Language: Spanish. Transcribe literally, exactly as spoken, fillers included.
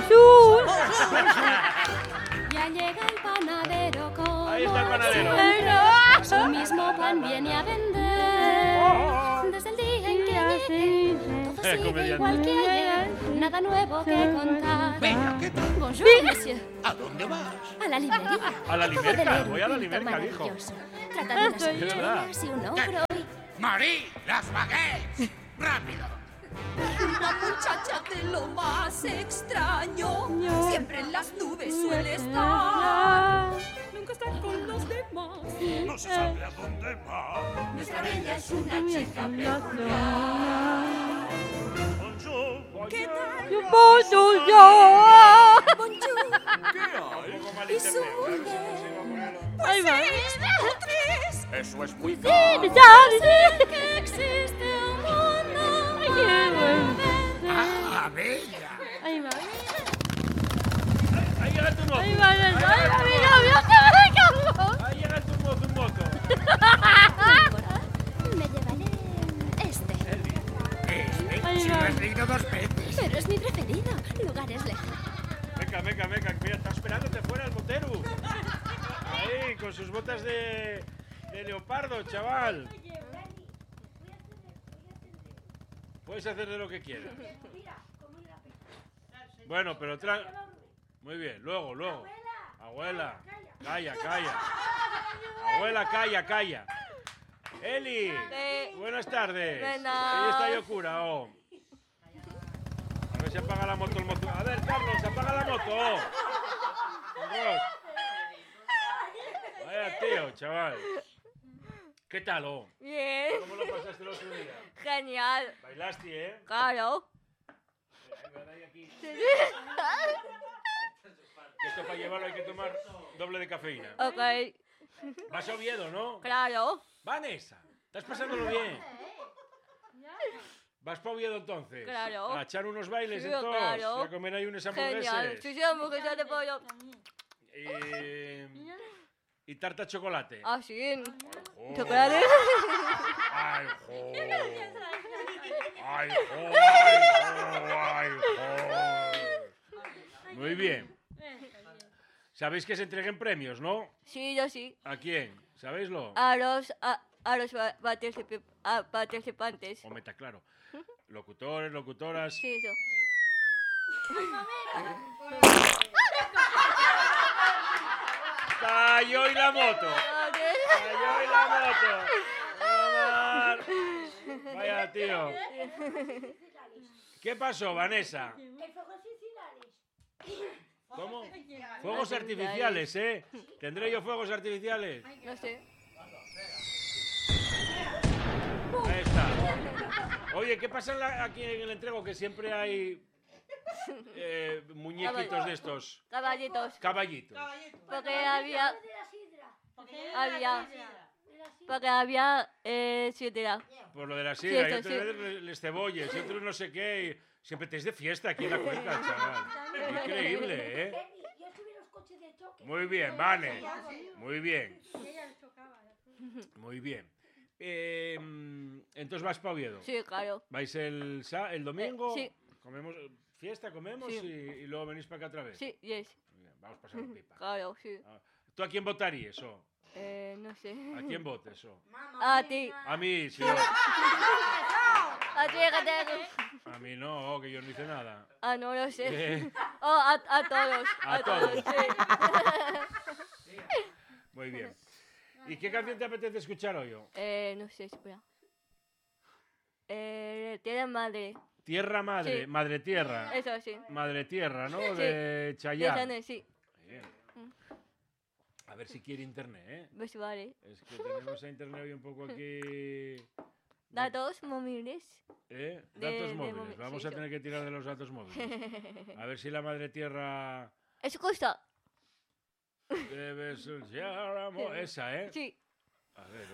Bonjour. Ya llega el panadero con Ahí está el panadero. su mismo pan viene a vender. Desde el día en que llegué, todo sigue Comediante. igual que ayer. Nada nuevo que contar. Venga, ¿qué tal? Bonjour, monsieur. ¿A dónde vas? A la librería. A la Un poco de limerca, leer un voy a la cuento limerca, dijo. maravilloso. Trata de unas Es verdad. habichuelas y un ogro y... Marí, las baguettes. Rápido. Una muchacha de lo más extraño. Siempre en las nubes suele estar. Nunca está con los demás. No se sabe a dónde va. Nuestra bella es una chica Bonjour. Bonjour. ¿Qué tal? Bonjour, yo. Bonjour. ¿Qué hay? Un poco mal Y internet. su- A ver si consigo ponerlo. Ahí va. Es tres. Eso es muy Sí, caro. me sabe. Que existe un mundo Ay, qué bueno. Ah, bella. Ahí va. Ahí llega tu moto. Ahí va, ahí va, llega ahí va, tu mira, moto. mira, que me cago. Ahí llega tu moto, tu moto. Me llevaré este. Este, Ahí si va. lo has leído dos veces. Pero es mi preferido. Lugares lejanos. Venga, venga, venga, mira, está esperándote fuera el motero. Ahí, con sus botas de, de leopardo, chaval. Puedes hacer de lo que quieras. Bueno, pero tra... Muy bien, luego, luego. Abuela, calla, calla. Abuela, calla, calla. Eli, Sí. buenas tardes. Buenas. Ahí está Yokura, oh. A ver si apaga la moto el moto. A ver, Carlos, apaga la moto. Oh. Dios. Vaya tío, chaval. ¿Qué tal, oh? Bien. ¿Cómo lo pasaste el otro día? Genial. Bailaste, ¿eh? Claro. Ven ahí aquí. Que esto para llevarlo hay que tomar doble de cafeína. Ok. Vas a Oviedo, ¿no? Claro. Vanessa, ¿estás pasándolo bien? ¿Vas para Oviedo entonces? Claro. A echar unos bailes Sí, entonces. claro. Y a comer ahí unos Genial. hamburgueses. Si somos que ya te pollo. Y... y tarta de chocolate. Ah, sí. Oh. Chocolate. Ay, jo. Ay, jo, ay, jo, ay, jo. Muy bien. Sabéis que se entreguen premios, ¿no? Sí, yo sí. ¿A quién? ¿Sabéislo? A los, a, a los pa- participi- a participantes. Hombre, está claro. Locutores, locutoras. Sí, eso. ¡Cayó y la moto! ¡Cayó y la moto! Omar. Vaya, tío. ¿Qué pasó, Vanessa? ¿Cómo? Fuegos artificiales, ¿eh? ¿Tendré yo fuegos artificiales? No sé. Ahí está. Oye, ¿qué pasa en la- aquí en el entrego? Que siempre hay eh, muñequitos de estos. Caballitos. Caballitos. Porque había. Había. Porque había. Eh, sidra. Por lo de la sidra. Y Fiesta, otras sí. veces les- les cebolles, y otros no sé qué. y siempre te es de fiesta aquí en la cuenca, chaval. Increíble, ¿eh? Muy bien, Vane. Muy bien. Muy bien. Eh, entonces vas para Oviedo. Sí, claro. ¿Vais el, sa- el domingo? Eh, Comemos fiesta, comemos Sí. y, y luego venís para acá otra vez. Sí, yes. Muy bien, vamos a pasar la pipa. Claro, sí. Ah, ¿tú a quién votarías, eso? Eh, no sé. ¿A quién votes, eso? A ti. A mí, sí. A ti, que te. A mí no, que yo no hice nada. Ah, no lo sé. Eh, Oh, a, a todos. A todos. Sí. muy bien. ¿Y qué canción te apetece escuchar hoy? oh? Eh, no sé, espera. Eh, tiene madre. Tierra Madre, Sí. Madre Tierra. Eso sí. Madre Tierra, ¿no? Sí. De Chayanne. Chayanne, sí. Bien. A ver si quiere internet, ¿eh? Pues vale. Es que tenemos a internet hoy un poco aquí... Datos móviles. ¿Eh? de- Datos de móviles. móvil, Vamos sí, a eso. tener que tirar de los datos móviles. A ver si la Madre Tierra... ¿Eso cuesta? Debe ser amor. Esa, ¿eh? Sí. A ver,